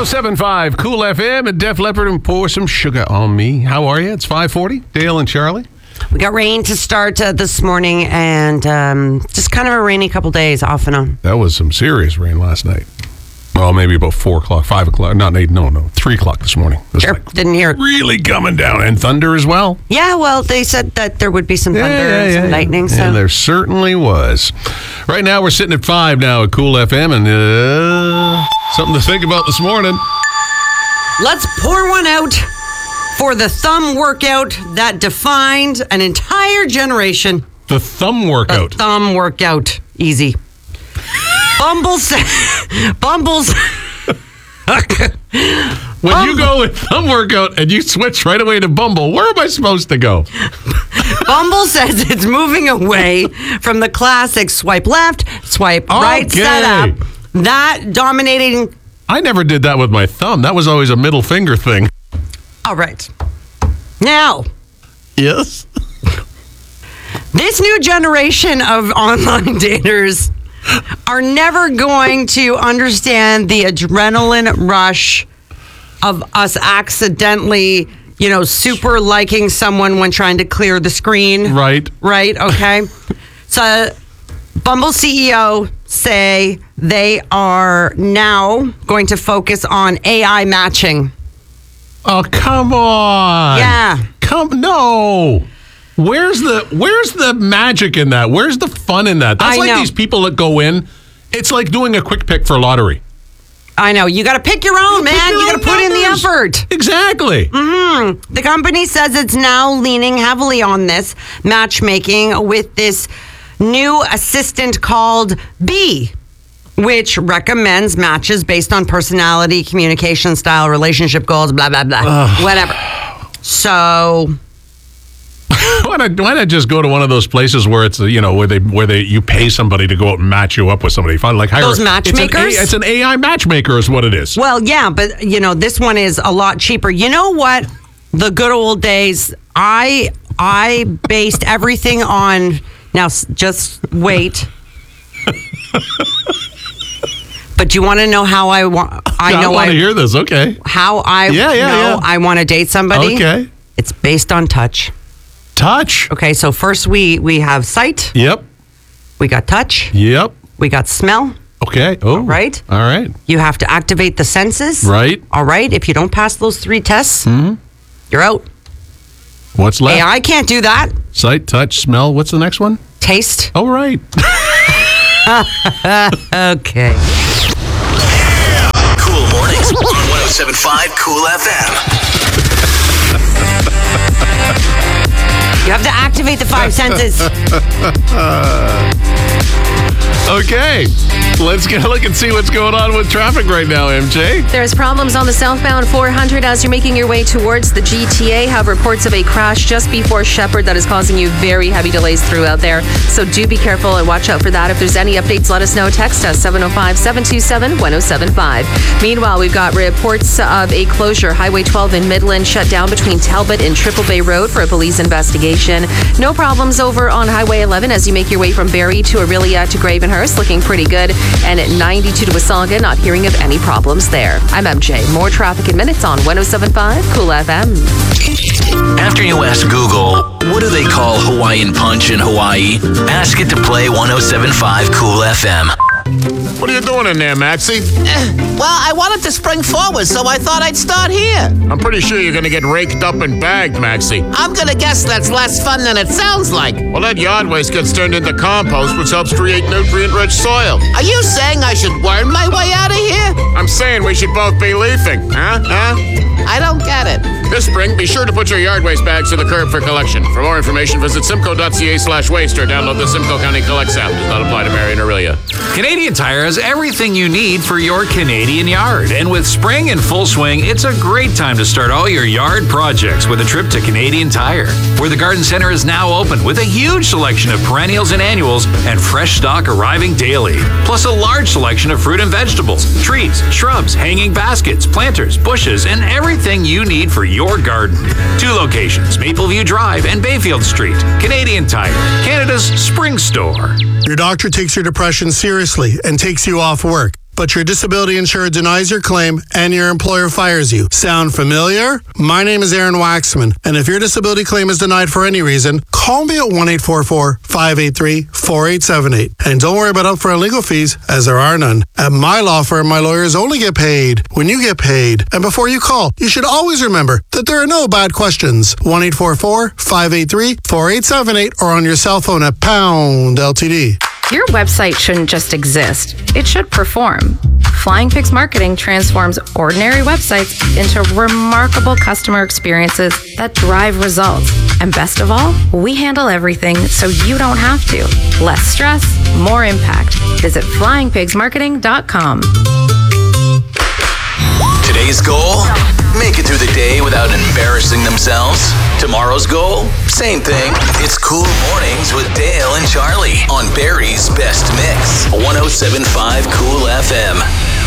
107.5 Cool FM and Def Leppard and Pour Some Sugar on Me. How are you? It's 5:40. Dale and Charlie. We got rain to start this morning and just kind of a rainy couple days off and on. That was some serious rain last night. Well, maybe about 4 o'clock, 5 o'clock. Not 8, no, 3 o'clock this morning. It was Sure, didn't hear it. really coming down. And thunder as well. Yeah, well, they said that there would be some thunder and some lightning. So. And there certainly was. Right now, we're sitting at 5 now at Cool FM, and something to think about this morning. Let's pour one out for the thumb workout that defined an entire generation. The thumb workout. The thumb workout. Easy. Bumbles. When you go with thumb workout and you switch right away to Bumble, where am I supposed to go? Bumble says it's moving away from the classic swipe left, swipe right setup. That dominating. I never did that with my thumb. That was always a middle finger thing. All right. Now. Yes? This new generation of online daters are never going to understand the adrenaline rush of us accidentally, super liking someone when trying to clear the screen. Right. Right, okay. So Bumble CEO say they are now going to focus on AI matching. Oh, come on. Yeah. No. Where's the magic in that? Where's the fun in that? That's like these people that go in. It's like doing a quick pick for lottery. I know. You got to pick your own, man. You got to put in the effort. Exactly. Mm-hmm. The company says it's now leaning heavily on this matchmaking with this new assistant called Bee, which recommends matches based on personality, communication style, relationship goals, blah, blah, blah, whatever. So... Why not just go to one of those places where it's where you pay somebody to go out and match you up with somebody? Hire those matchmakers. It's an AI matchmaker, is what it is. Well, yeah, but this one is a lot cheaper. You know what? The good old days. I based everything on. Now, just wait. But you want to know how I want? I want to hear this. Okay. How I know I want to date somebody? Okay. It's based on touch. Touch. Okay, so first we have sight. Yep. We got touch. Yep. We got smell. Okay. Oh. All right. All right. You have to activate the senses. Right. All right. If you don't pass those 3 tests, you're out. What's left? AI can't do that. Sight, touch, smell. What's the next one? Taste. Oh, right. Okay. Cool mornings on 107.5 Cool FM. You have to activate the 5 senses. Okay. Let's get a look and see what's going on with traffic right now, MJ. There's problems on the southbound 400 as you're making your way towards the GTA. Have reports of a crash just before Shepherd that is causing you very heavy delays throughout there. So do be careful and watch out for that. If there's any updates, let us know. Text us 705-727-1075. Meanwhile, we've got reports of a closure. Highway 12 in Midland shut down between Talbot and Triple Bay Road for a police investigation. No problems over on Highway 11 as you make your way from Barrie to Aurelia to Gravenhurst. Looking pretty good. And at 92 to Wasaga, not hearing of any problems there. I'm MJ. More traffic in minutes on 107.5 Cool FM. After you ask Google, what do they call Hawaiian Punch in Hawaii? Ask it to play 107.5 Cool FM. What are you doing in there, Maxie? Well, I wanted to spring forward, so I thought I'd start here. I'm pretty sure you're going to get raked up and bagged, Maxie. I'm going to guess that's less fun than it sounds like. Well, that yard waste gets turned into compost, which helps create nutrient-rich soil. Are you saying I should worm my way out of here? I'm saying we should both be leafing, huh? I don't get it. This spring, be sure to put your yard waste bags to the curb for collection. For more information, visit simco.ca/waste or download the Simcoe County Collect app. Does not apply to Marion, Aurelia. Canadian Tire has everything you need for your Canadian yard. And with spring in full swing, it's a great time to start all your yard projects with a trip to Canadian Tire, where the garden center is now open with a huge selection of perennials and annuals and fresh stock arriving daily. Plus a large selection of fruit and vegetables, trees, shrubs, hanging baskets, planters, bushes, and everything you need for your garden. 2 locations, Mapleview Drive and Bayfield Street. Canadian Tire, Canada's spring store. Your doctor takes your depression seriously and takes you off work. but your disability insurer denies your claim and your employer fires you. Sound familiar? My name is Aaron Waxman, and if your disability claim is denied for any reason, call me at 1-844-583-4878. And don't worry about upfront legal fees, as there are none. At my law firm, my lawyers only get paid when you get paid. And before you call, you should always remember that there are no bad questions. 1-844-583-4878 or on your cell phone at pound LTD. Your website shouldn't just exist. It should perform. Flying Pigs Marketing transforms ordinary websites into remarkable customer experiences that drive results. And best of all, we handle everything so you don't have to. Less stress, more impact. Visit flyingpigsmarketing.com. Today's goal? Make it through the day without embarrassing themselves. Tomorrow's goal? Same thing. It's Cool Mornings with Dale and Charlie on Barrie's Best Mix. 107.5 Cool FM.